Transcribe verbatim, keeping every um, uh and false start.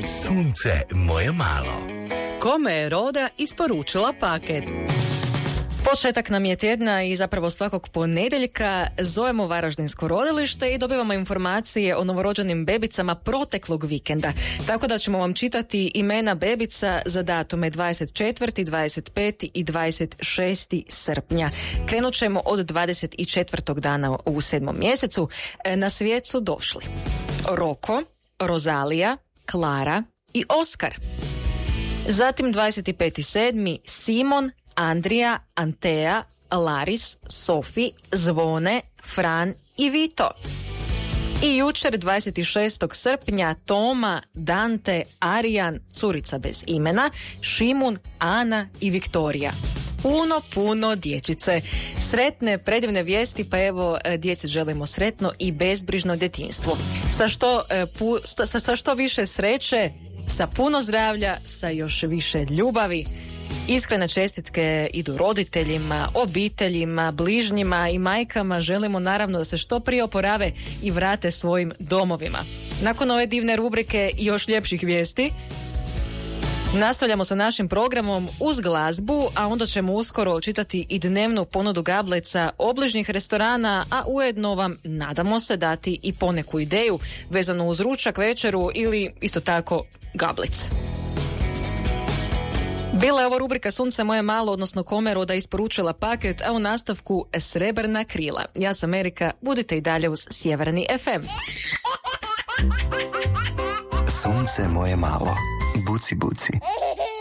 Sunce moje malo. Kome je Roda isporučila paket? Početak nam je tjedna i zapravo svakog ponedjeljka zovemo Varaždinsko rodilište i dobivamo informacije o novorođenim bebicama proteklog vikenda. Tako da ćemo vam čitati imena bebica za datume dvadeset četvrti, dvadeset peti i dvadeset šesti srpnja. Krenut ćemo od dvadeset četvrtog dana u sedmom mjesecu. Na svijet su došli Roko, Rozalija, Klara i Oskar. Zatim dvadeset peti sedmi Simon, Andrija, Antea, Laris, Sofi, Zvone, Fran i Vito. I jučer dvadeset šestog srpnja Toma, Dante, Arijan, curica bez imena, Šimun, Ana i Viktorija. Puno, puno dječice. Sretne, predivne vijesti, pa evo djeci želimo sretno i bezbrižno djetinjstvo. Sa što, pu, sa, sa što više sreće, sa puno zdravlja, sa još više ljubavi. Iskrene čestitke idu roditeljima, obiteljima, bližnjima i majkama. Želimo naravno da se što prije oporave i vrate svojim domovima. Nakon ove divne rubrike i još ljepših vijesti, nastavljamo sa našim programom uz glazbu, a onda ćemo uskoro čitati i dnevnu ponudu gableca obližnjih restorana, a ujedno vam nadamo se dati i poneku ideju vezanu uz ručak, večeru ili isto tako gablic. Bila je ovo rubrika Sunce moje malo, odnosno Kome Roda isporučila paket, a u nastavku Srebrna krila. Ja sam Erika, budite i dalje uz Sjeverni ef em. Sunce moje malo, buci buci.